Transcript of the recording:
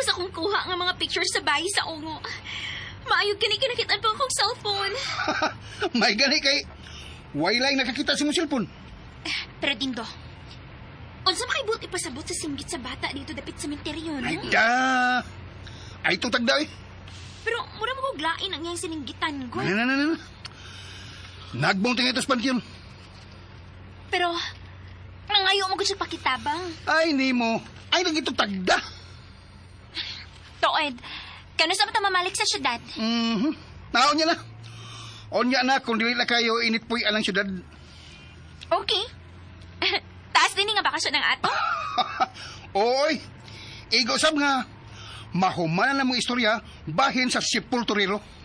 sa kong kuha nga mga pictures sa bahay sa ungo. Maayog kinikitan pa akong cellphone. May gani kay waylay nakakita sa mong cellphone. Pero Dindo, unsa makibot ipasabot sa singgit sa bata dito dapit sa sementeryo, no? Ay da! Ay itong tagda eh. Pero mura mo kong lain ang iyang sininggitan ko. Na. Nagbong ito sa pansyon. Pero, nangayo mo gusto pakitabang. Ay, Nemo. Ay, nang itong tagda. Toed, kano sa mata mamalik sa syudad? Naon niya na. Onya na, kung dili na kayo, initpoy alang syudad. Okay. Taas din nga bakasyon ng ato? Oy, igosam nga. Mahumanan na mong istorya bahin sa sepulturero.